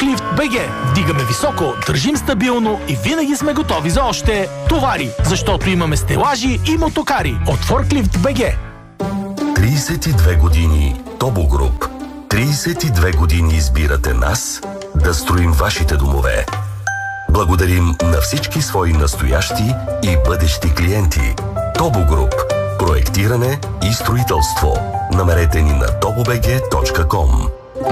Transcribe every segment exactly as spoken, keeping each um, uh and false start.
Форклифт БГ. Вдигаме високо, държим стабилно и винаги сме готови за още товари, защото имаме стелажи и мотокари от Форклифт БГ. тридесет и две години Тобо Груп. тридесет и две години избирате нас да строим вашите домове. Благодарим на всички свои настоящи и бъдещи клиенти. Тобо Груп. Проектиране и строителство. Намерете ни на тобобг точка ком.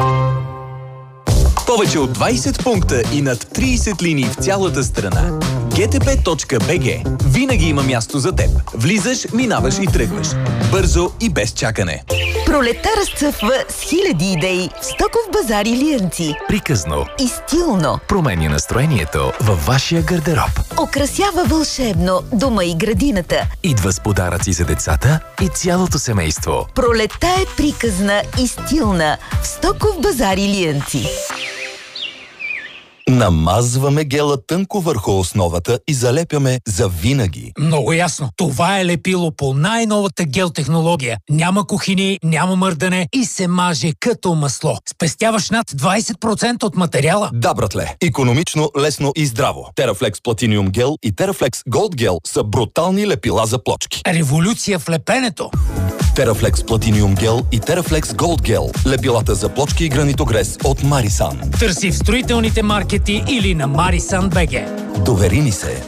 Повече от двайсет пункта и над трийсет линии в цялата страна. джи ти пи точка би джи. Винаги има място за теб. Влизаш, минаваш и тръгваш. Бързо и без чакане. Пролетта разцъфва с хиляди идеи в Стоков базар Илиянци. Приказно И стилно. променя настроението във вашия гардероб. Украсява вълшебно дома и градината. Идва с подаръци за децата и цялото семейство. Пролетта е приказна и стилна в Стоков базар Илиянци. Намазваме гела тънко върху основата и залепяме за винаги. Много ясно. Това е лепило по най-новата гел технология. Няма кухини, няма мърдане и се маже като масло. Спестяваш над двайсет процента от материала. Да, братле. Икономично, лесно и здраво. Терафлекс Platinum Gel и Терафлекс Gold Gel са брутални лепила за плочки. Революция в лепенето. Терафлекс Platinum Gel и Терафлекс Gold Gel. Лепилата за плочки и гранитогрес от Марисан. Търси в строителните маркети или на Марисан БГ. Довери ни се.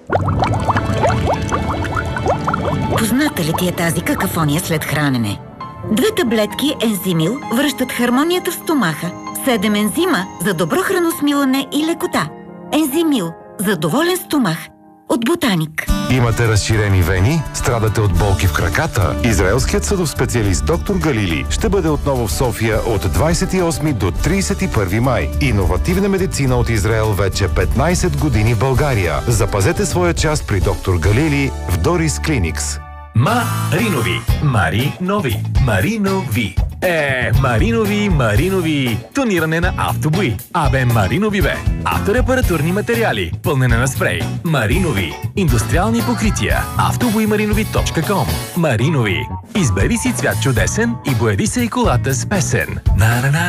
Позната ли ти е тази какафония след хранене? Две таблетки Ензимил връщат хармонията в стомаха. Седем ензима за добро храносмилане и лекота. Ензимил за доволен стомах. От Ботаник. Имате разширени вени? Страдате от болки в краката? Израелският съдов специалист доктор Галили ще бъде отново в София от двайсет и осми до трийсет и първи май. Иновативна медицина от Израел вече петнайсет години в България. Запазете своя част при доктор Галили в Дорис Клиникс. Маринови. Маринови. Маринови. Е, Маринови, Маринови. Тониране на автобои. Абе, Маринови бе. Авторепаратурни материали. Пълнене на спрей. Маринови. Индустриални покрития. автобоимаринови точка ком. Маринови. Избери си цвят чудесен и бояди се и колата с песен. На-на-на.